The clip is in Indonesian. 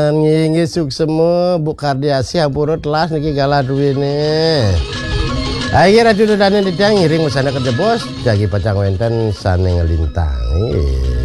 Ngingi suksemu Bu Kardiasi hampura telas niki galah duwene. Akhir adu dane didang ngiring mesana kerja bos jagi pacang wenten sane ngelintang.